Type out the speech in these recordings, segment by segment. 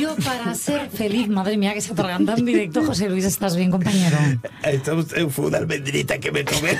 Yo para ser feliz, madre mía, que se atraganta en directo. José Luis, ¿estás bien, compañero? Esto fue una almendrita que me tomé.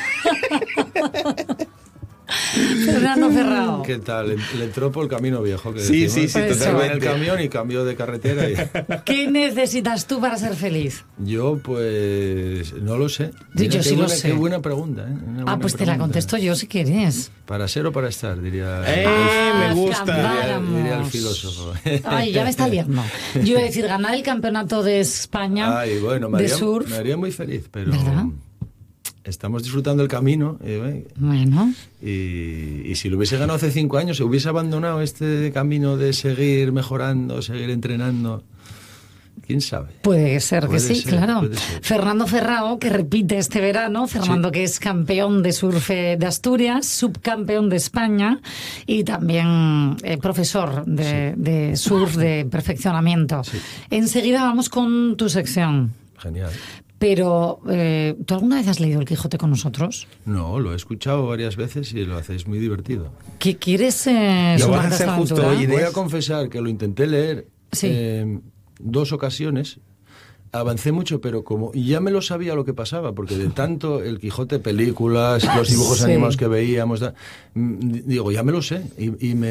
Fernando Ferrao. ¿Qué tal? Le entró por el camino viejo. Que Sí, decimos. sí, Pues Se fue en el totalmente. camión y cambió de carretera. ¿Qué necesitas tú para ser feliz? Yo, pues, no lo sé. Sí, yo sí lo sé. Qué buena pregunta, ¿eh? Una buena Pues te la pregunta. contesto yo si quieres. ¿Para ser o para estar? Diría, Me gusta. diría el filósofo. Ay, ya me está liando. Yo iba a decir, ganar el campeonato de España Ay, bueno, de surf. me haría muy feliz, pero ¿Verdad? estamos disfrutando el camino. Bueno, Y si lo hubiese ganado hace 5 años, se hubiese abandonado este camino de seguir mejorando, seguir entrenando. ¿Quién sabe? puede ser que Puede sí, ser, claro. puede ser. Fernando Ferrao, que repite este verano. Fernando, que es campeón de surf de Asturias, subcampeón de España y también profesor de surf de perfeccionamiento. Sí. Enseguida vamos con tu sección. Genial. Pero, ¿tú alguna vez has leído El Quijote con nosotros? No, lo he escuchado varias veces y lo hacéis muy divertido. ¿Qué quieres Lo vas a sumarte hacer esta justo aventura? hoy, Voy Inés. a confesar que lo intenté leer Sí. 2 ocasiones. Avancé mucho, pero y ya me lo sabía lo que pasaba, porque de tanto el Quijote, películas, los dibujos Sí. animados que veíamos, digo, ya me lo sé. Y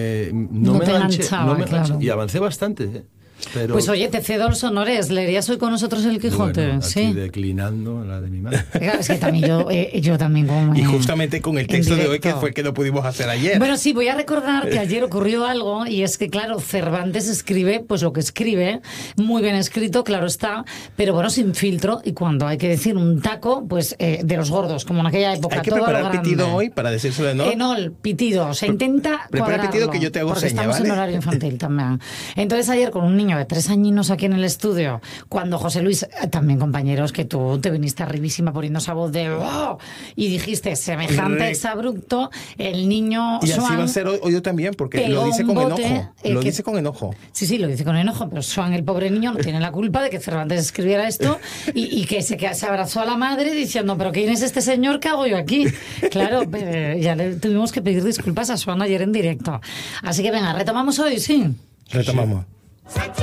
no No me te enganché, enganchaba, no me enganché. claro. Y avancé bastante, ¿eh? Pero, Pues oye, te cedo los honores. ¿Leerías hoy con nosotros El Quijote? bueno, aquí Sí. declinando la de mi madre. Claro, es que también yo también como... Y justamente con el texto de hoy, que directo. fue el que no pudimos hacer ayer. Bueno, sí, voy a recordar que ayer ocurrió algo y es que, claro, Cervantes escribe pues lo que escribe, muy bien escrito, claro está, pero bueno, sin filtro, y cuando hay que decir un taco, pues de los gordos, como en aquella época. Hay que todo a lo preparar grande. pitido hoy para decírselo, ¿no? Enol, pitido, se intenta Prepara cuadrarlo, pitido que yo te hago porque seña, estamos en ¿vale? horario infantil también. Entonces ayer con un niño de 3 añinos aquí en el estudio, cuando José Luis, también compañeros, que tú te viniste arribísima poniendo esa voz de ¡oh! Y dijiste, semejante exabrupto, el niño Y así Swan va a ser hoy yo también, porque pegó lo dice un con bote, enojo. Lo que- dice con enojo. Sí, lo dice con enojo, pero Swan, el pobre niño, no tiene la culpa de que Cervantes escribiera esto y que se abrazó a la madre diciendo, pero ¿quién es este señor? ¿Qué hago yo aquí? Claro, ya le tuvimos que pedir disculpas a Swan ayer en directo. Así que venga, retomamos hoy, sí. Retomamos.